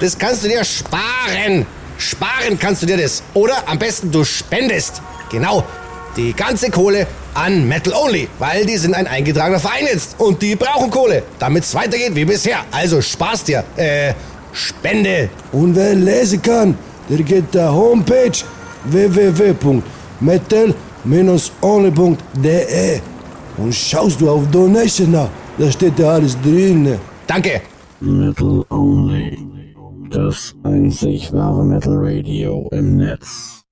Das kannst du dir sparen. Sparen kannst du dir das. Oder am besten du spendest. Genau. Die ganze Kohle an Metal Only, weil die sind ein eingetragener Verein jetzt und die brauchen Kohle, damit es weitergeht wie bisher. Also sparst dir, Spende. Und wer lesen kann, der geht der Homepage www.metal-only.de und schaust du auf Donation nach, da steht da alles drin. Danke. Metal Only. Das einzig wahre Metal Radio im Netz.